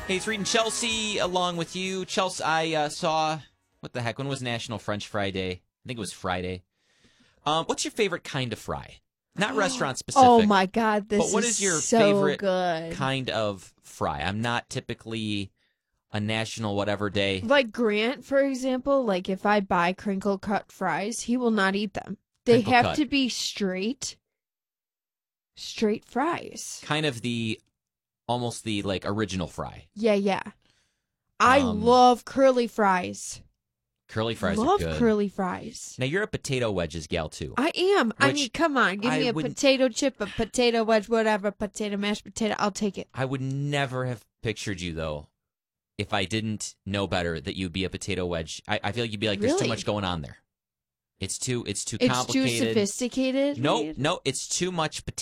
Hey, it's Reed and Chelsea along with you. Chelsea, I saw, what the heck, when was National French Fry Day? I think it was Friday. What's your favorite kind of fry? Not restaurant specific. Oh my God, this but what is your so favorite good. kind of fry? I'm not typically a national whatever day. Like Grant, for example, like if I buy crinkle cut fries, he will not eat them. They Crinkle have cut. to be straight fries. Kind of almost the like original fry. Yeah. I love curly fries. Curly fries are Love good. curly fries. Now, you're a potato wedges gal, too. I am. I Which mean, come on. Give me I a wouldn't- potato chip, a potato wedge, whatever, potato mashed potato. I'll take it. I would never have pictured you, though, if I didn't know better, that you'd be a potato wedge. I feel like you'd be like, there's too Really? much going on there. It's too It's complicated. too sophisticated. No, Reed? no, it's too much